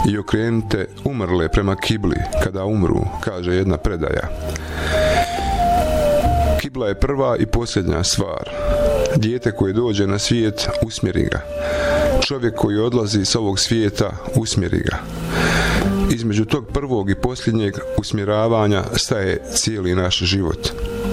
i okrenite umrle prema kibli kada umru, kaže jedna predaja. Kibla je prva i posljednja stvar. Dijete koje dođe na svijet, usmjeri ga. Čovjek koji odlazi s ovog svijeta, usmjeri ga. Između tog prvog i posljednjeg usmjeravanja staje cijeli naš život.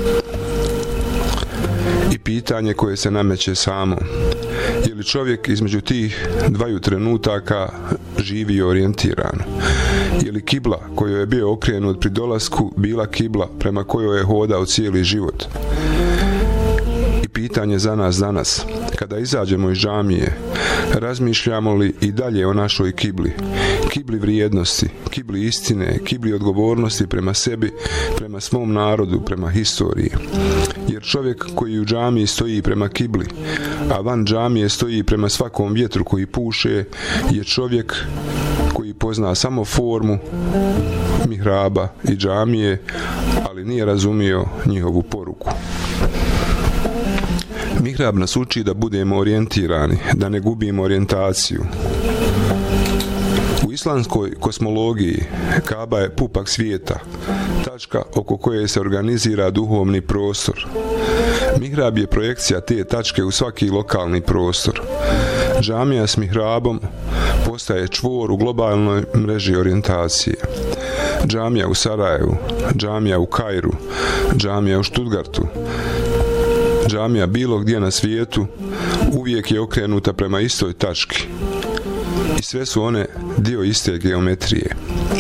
I pitanje koje se nameće samo: je li čovjek između tih dvaju trenutaka živio orijentirano? Je li kibla kojoj je bio okrenut pri dolasku bila kibla prema kojoj je hodao cijeli život? I pitanje za nas danas: kada izađemo iz džamije, razmišljamo li i dalje o našoj kibli? Kibli vrijednosti, kibli istine, kibli odgovornosti prema sebi, prema svom narodu, prema historiji. Jer čovjek koji u džamiji stoji prema kibli, a van džamije stoji prema svakom vjetru koji puše, je čovjek koji pozna samo formu mihraba i džamije, ali nije razumio njihovu poruku. Mihrab nas uči da budemo orijentirani, da ne gubimo orijentaciju. U islamskoj kosmologiji Kaba je pupak svijeta, tačka oko koje se organizira duhovni prostor. Mihrab je projekcija te tačke u svaki lokalni prostor. Džamija s mihrabom postaje čvor u globalnoj mreži orijentacije. Džamija u Sarajevu, džamija u Kairu, džamija u Stuttgartu, džamija bilo gdje na svijetu uvijek je okrenuta prema istoj tački. I sve su one dio iste geometrije.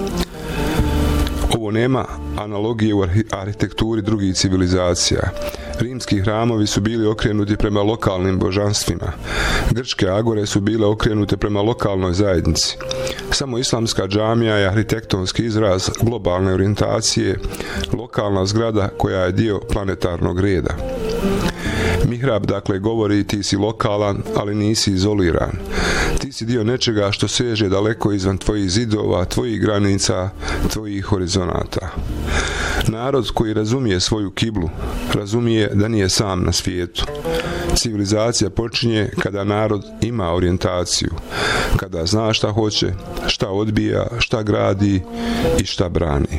Ovo nema analogije u arhitekturi drugih civilizacija. Rimski hramovi su bili okrenuti prema lokalnim božanstvima. Grčke agore su bile okrenute prema lokalnoj zajednici. Samo islamska džamija je arhitektonski izraz globalne orijentacije, lokalna zgrada koja je dio planetarnog reda. Mihrab dakle govori: ti si lokalan, ali nisi izoliran. Ti si dio nečega što seže daleko izvan tvojih zidova, tvojih granica, tvojih horizonata. Narod koji razumije svoju kiblu, razumije da nije sam na svijetu. Civilizacija počinje kada narod ima orijentaciju, kada zna šta hoće, šta odbija, šta gradi i šta brani.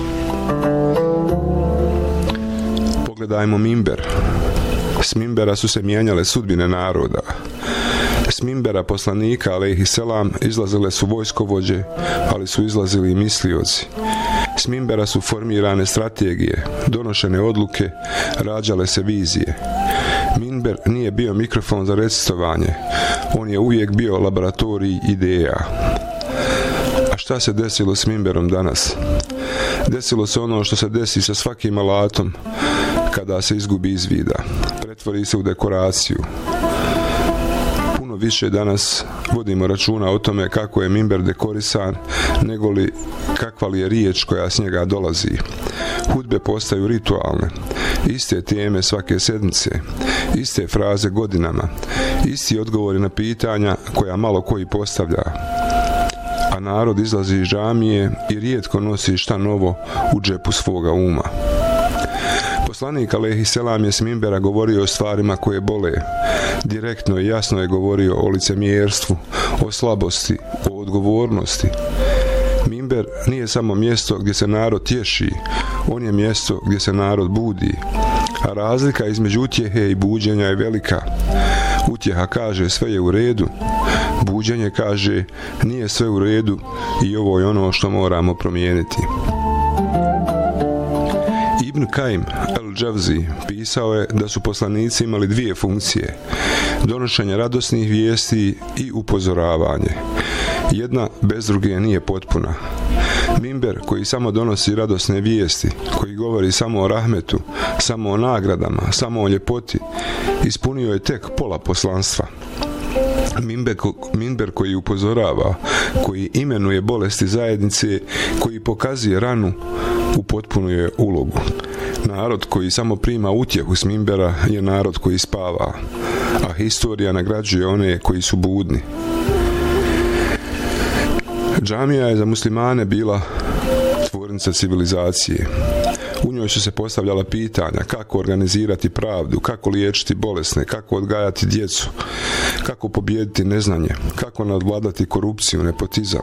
Pogledajmo minber. S minbera su se mijenjale sudbine naroda. S minbera poslanika alejhiselam izlazile su vojskovođe, ali su izlazili i mislioci. S minbera su formirane strategije, donošene odluke, rađale se vizije. Minber nije bio mikrofon za recitovanje, on je uvijek bio laboratorij ideja. A šta se desilo s minberom danas? Desilo se ono što se desi sa svakim alatom kada se izgubi iz vida. Pretvori se u dekoraciju. Puno više danas vodimo računa o tome kako je minber dekorisan, nego li kakva li je riječ koja s njega dolazi. Hudbe postaju ritualne. Iste teme svake sedmice, iste fraze godinama, isti odgovori na pitanja koja malo koji postavlja. A narod izlazi iz džamije i rijetko nosi šta novo u džepu svoga uma. Poslanik alejhiselam je s minbera govorio o stvarima koje bole. Direktno i jasno je govorio o licemjerstvu, o slabosti, o odgovornosti. Minber nije samo mjesto gdje se narod tješi, on je mjesto gdje se narod budi. A razlika između utjehe i buđenja je velika. Utjeha kaže sve je u redu, buđenje kaže nije sve u redu i ovo je ono što moramo promijeniti. Ibn Kajim el-Džavzi pisao je da su poslanici imali dvije funkcije: donošenje radosnih vijesti i upozoravanje. Jedna bez druge nije potpuna. Minber koji samo donosi radosne vijesti, koji govori samo o rahmetu, samo o nagradama, samo o ljepoti, ispunio je tek pola poslanstva. Minber koji upozorava, koji imenuje bolesti zajednice, koji pokazuje ranu, upotpunuje ulogu. Narod koji samo prima utjehu s minbera je narod koji spava, a historija nagrađuje one koji su budni. Džamija je za muslimane bila tvornica civilizacije. U njoj su se postavljala pitanja kako organizirati pravdu, kako liječiti bolesne, kako odgajati djecu, kako pobijediti neznanje, kako nadvladati korupciju, nepotizam.